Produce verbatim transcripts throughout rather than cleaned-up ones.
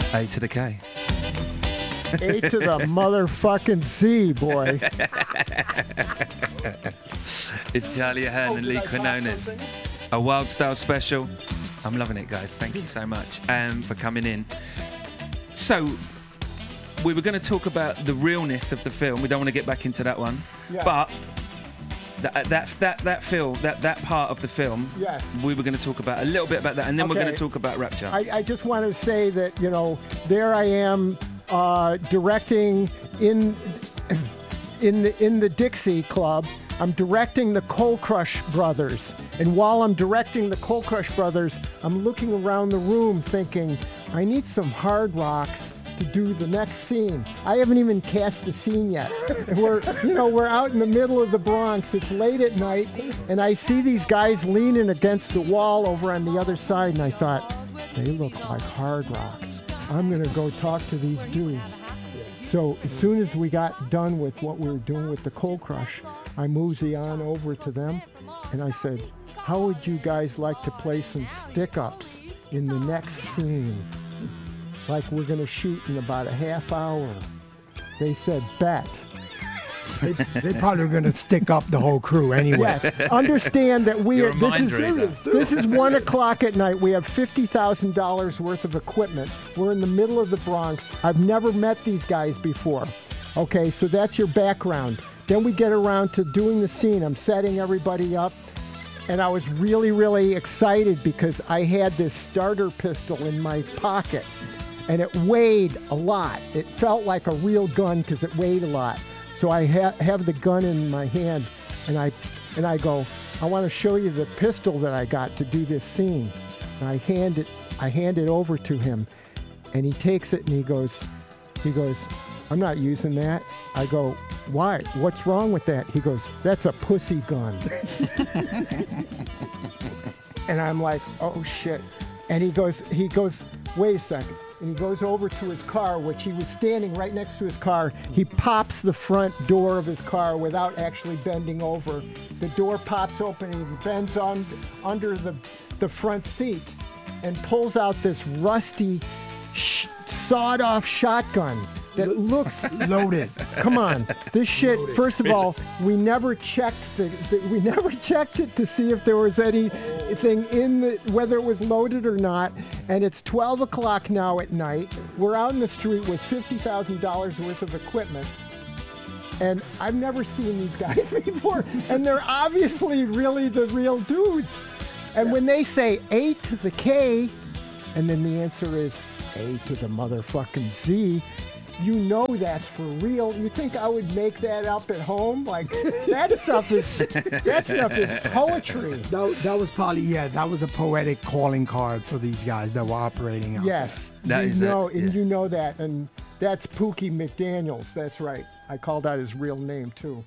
A to the K. A to the motherfucking Z, boy. It's Charlie Ahern Oh, and did Lee I drop Quinones. something? A Wild Style special. I'm loving it, guys. Thank you so much um, for coming in. So, we were going to talk about the realness of the film. We don't want to get back into that one. Yeah. But that that that that film, that that part of the film, Yes. we were going to talk about a little bit about that, and then we're Okay. going to talk about Rapture. I, I just want to say that, you know, there I am uh, directing in in the in the Dixie Club. I'm directing the Coal Crush Brothers. And while I'm directing the Coal Crush Brothers, I'm looking around the room thinking, I need some hard rocks to do the next scene. I haven't even cast the scene yet. And we're, you know, we're out in the middle of the Bronx. It's late at night, and I see these guys leaning against the wall over on the other side, and I thought, they look like hard rocks. I'm gonna go talk to these dudes. So as soon as we got done with what we were doing with the Coal Crush, I mosey on over to them, and I said, how would you guys like to play some stick-ups in the next scene? Like we're going to shoot in about a half hour. They said, bet. They, they probably were going to stick up the whole crew anyway. Yes, understand that we You're are, a this mind is reader. this is one o'clock at night. We have fifty thousand dollars worth of equipment. We're in the middle of the Bronx. I've never met these guys before. Okay, so that's your background. Then we get around to doing the scene. I'm setting everybody up. And I was really, really excited because I had this starter pistol in my pocket. And it weighed a lot. It felt like a real gun because it weighed a lot. So I ha- have the gun in my hand, and I and I go, I want to show you the pistol that I got to do this scene. And I hand it, I hand it over to him, and he takes it and he goes, he goes, I'm not using that. I go, why? What's wrong with that? He goes, that's a pussy gun. And I'm like, oh shit. And he goes, he goes, wait a second. And he goes over to his car, which he was standing right next to his car. He pops the front door of his car without actually bending over. The door pops open and he bends on under the, the front seat and pulls out this rusty sh- sawed-off shotgun that looks Loaded. Come on, this shit. First of all, we never checked the, the we never checked it to see if there was anything in the whether it was loaded or not. And it's twelve o'clock now at night. We're out in the street with fifty thousand dollars worth of equipment, and I've never seen these guys before. And they're obviously really the real dudes. And when they say A to the K, and then the answer is A to the motherfucking Z. You know that's for real. You think I would make that up at home? Like that stuff is that stuff is poetry. That, that was probably, yeah, that was a poetic calling card for these guys that were operating out Yes, That you is it, know, and yeah. you know that, and that's Pookie McDaniels. That's right. I called out his real name too.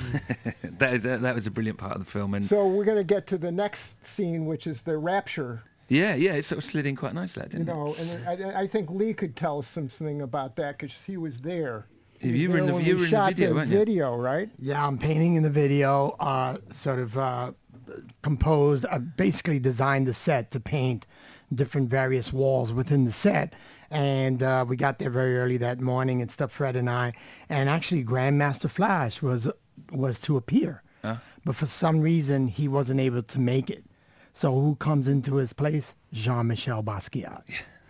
that is that, that was a brilliant part of the film, and So we're gonna get to the next scene, which is the rapture. yeah, yeah, it sort of slid in quite nicely, that, You didn't it? know, and I, I think Lee could tell us something about that because he was there. He You was were in there the- when you we were in the shot video, weren't you? video, right? Yeah, I'm painting in the video, uh, sort of uh, composed, uh, basically designed the set to paint different various walls within the set. And uh, we got there very early that morning and stuff, Fred and I. And actually Grandmaster Flash was was to appear. Huh? But for some reason, he wasn't able to make it. So who comes into his place? Jean-Michel Basquiat.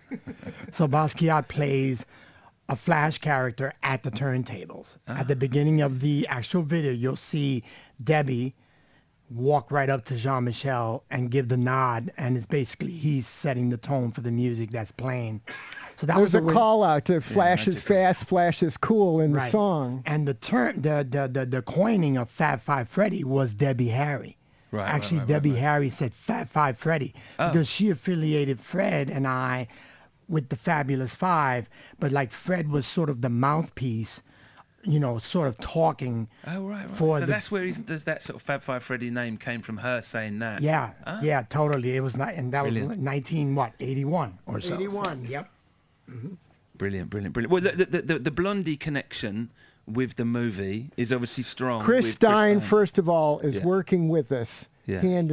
So Basquiat plays a Flash character at the turntables. At the beginning of the actual video, you'll see Debbie walk right up to Jean-Michel and give the nod, and it's basically he's setting the tone for the music that's playing. So that There's was a way- call out to Flash is fast, Flash is cool in the Right. song. And the term, the, the the the coining of Fat Five Freddy was Debbie Harry. Right, right, Actually, right, right, Debbie right. Harry said Fat Five Freddy Oh. because she affiliated Fred and I with the Fabulous Five, but like Fred was sort of the mouthpiece, you know, sort of talking. Oh right, right. For so the- that's where he's, th- that sort of Fab Five Freddy name came from, her saying that. Yeah, Ah. yeah, totally. It was not, and that Brilliant. was nineteen what eighty-one or so. eighty-one. Yep. Brilliant, brilliant, brilliant. Well, the the, the, the Blondie connection with the movie is obviously strong. Chris with Stein, first of all, is Yeah. working with us. Yeah. Hand in,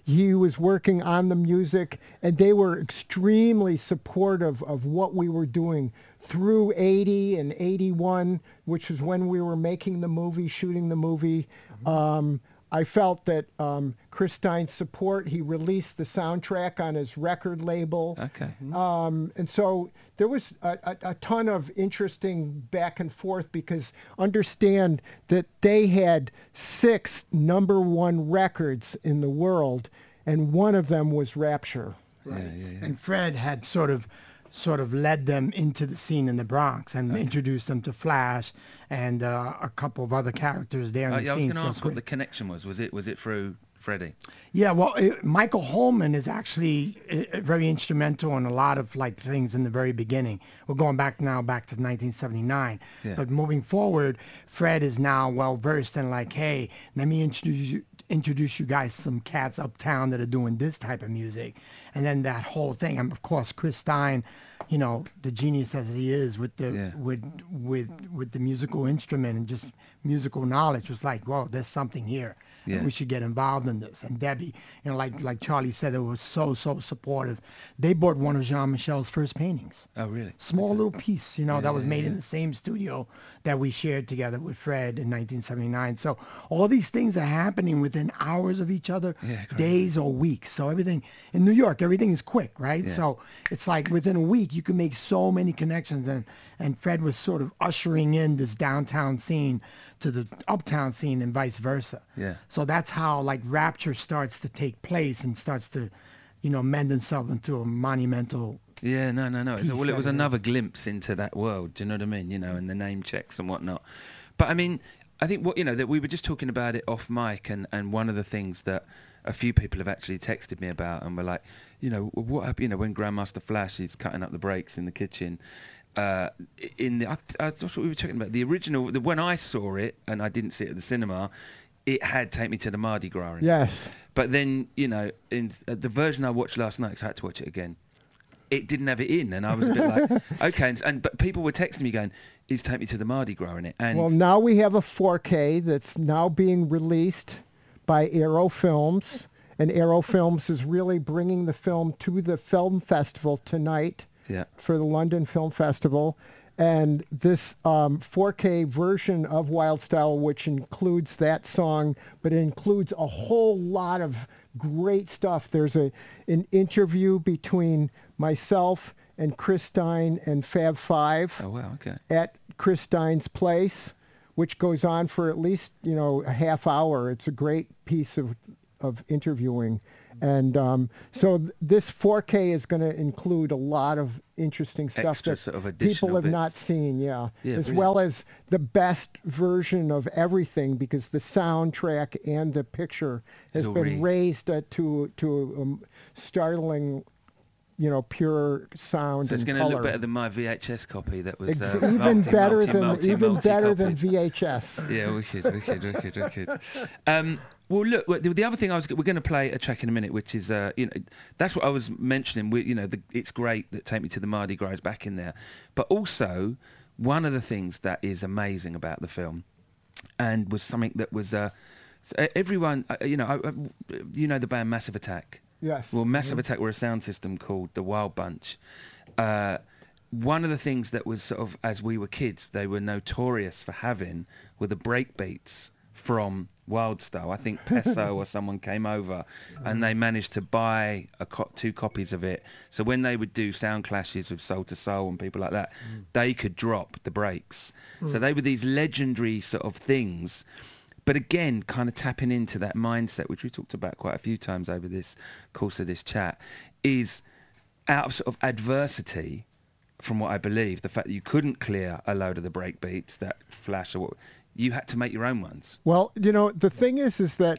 he was working on the music, and they were extremely supportive of what we were doing through eighty and eighty-one, which was when we were making the movie, shooting the movie. Um, I felt that um, Chris Stein's support, he released the soundtrack on his record label. Okay. Um, and so there was a, a, a ton of interesting back and forth, because understand that they had six number one records in the world, and one of them was Rapture. Right. Yeah, yeah, yeah. And Fred had sort of sort of led them into the scene in the Bronx and Okay. introduced them to Flash and uh, a couple of other characters there in Uh, the yeah, I was scene. going to So ask what great. the connection was. Was it was it through Freddie? Yeah, well, it, Michael Holman is actually uh, very instrumental in a lot of like things in the very beginning. We're going back now back to nineteen seventy-nine, Yeah. but moving forward, Fred is now well versed in like, hey, let me introduce you introduce you guys to some cats uptown that are doing this type of music, and then that whole thing. And of course, Chris Stein, you know, the genius as he is with the Yeah. with with with the musical instrument and just musical knowledge, was like, whoa, there's something here. Yeah. We should get involved in this. And Debbie, you know, like like Charlie said, they were so, so supportive. They bought one of Jean-Michel's first paintings. Oh, really? Small little piece, you know, Yeah, that was yeah, made in yeah. the same studio that we shared together with Fred in nineteen seventy-nine. So all these things are happening within hours of each other, Yeah, crazy. days or weeks. So everything, in New York, everything is quick, right? Yeah. So it's like within a week, you can make so many connections. And, and Fred was sort of ushering in this downtown scene to the uptown scene and vice versa. Yeah. So that's how like Rapture starts to take place and starts to, you know, mend itself into a monumental. Yeah, no, no, no. It's- piece well, it that was it another is. glimpse into that world. Do you know what I mean? You know, and the name checks and whatnot. But I mean, I think what you know that we were just talking about it off mic, and, and one of the things that a few people have actually texted me about, and were like, you know, what happened? You know, when Grandmaster Flash is cutting up the brakes in the kitchen. Uh, in the, I, I thought we were talking about the original. The, when I saw it, and I didn't see it at the cinema, it had "Take Me to the Mardi Gras" in it. Yes. But then, you know, in uh, the version I watched last night, 'cause I had to watch it again, it didn't have it in, and I was a bit like, okay. And, and but people were texting me going, "Is Take Me to the Mardi Gras" in it? And Well, now we have a four K that's now being released by Arrow Films, and Arrow Films is really bringing the film to the film festival tonight yeah, for the London Film Festival. And this um, four K version of Wild Style, which includes that song, but it includes a whole lot of great stuff. There's a an interview between myself and Chris Stein and Fab Five oh wow, okay, at Chris Stein's place, which goes on for at least, you know, a half hour. It's a great piece of of interviewing. And um, so th- this four K is going to include a lot of interesting stuff Extra that sort of people additional have not bits. seen, yeah. Yeah, as brilliant. well as the best version of everything, because the soundtrack and the picture has all been re- raised uh, to to um, startling, you know, pure sound so it's and going to color. look better than my V H S copy that was Ex- uh, even multi, better multi, than multi, even multi better than copied. V H S. Yeah, wicked, wicked, wicked, wicked. Um, well, look, well, the, the other thing I was, we're going to play a track in a minute, which is, uh, you know, that's what I was mentioning. We, you know, the, it's great that Take Me to the Mardi Gras is back in there, but also one of the things that is amazing about the film, and was something that was, uh, so everyone, uh, you know, I, I, you know, the band Massive Attack. Yes. Well, Massive Attack were a sound system called the Wild Bunch. Uh, one of the things that was sort of, as we were kids, they were notorious for having were the breakbeats from Wild Style. I think Peso or someone came over and they managed to buy a co- two copies of it. So when they would do sound clashes with Soul to Soul and people like that, mm. they could drop the breaks. Mm. So they were these legendary sort of things. But again, kind of tapping into that mindset, which we talked about quite a few times over this course of this chat, is out of sort of adversity, from what I believe, the fact that you couldn't clear a load of the break beats that Flash or what, you had to make your own ones. Well, you know, the thing is, is that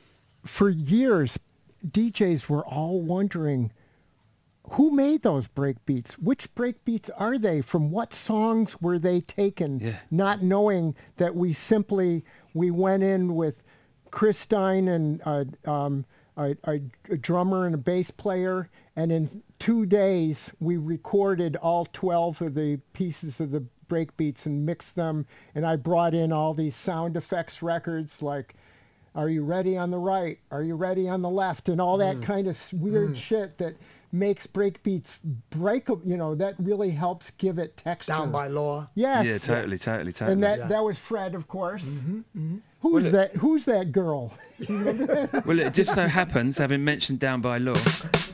for years, D Js were all wondering, who made those break beats? Which break beats are they? From what songs were they taken? Yeah. Not knowing that we simply, we went in with Chris Stein and uh, um, a, a, a drummer and a bass player, and in two days we recorded all twelve of the pieces of the break beats and mixed them, and I brought in all these sound effects records like Are you ready on the right? Are you ready on the left? And all that kind of s- weird shit that makes breakbeats breakable. You know, that really helps give it texture. Down by Law. Yes. Yeah, totally, totally, totally. And that, Yeah. that was Fred, of course. Mm-hmm, Who's that? Who's that girl? Well, it just so happens, having mentioned Down by Law,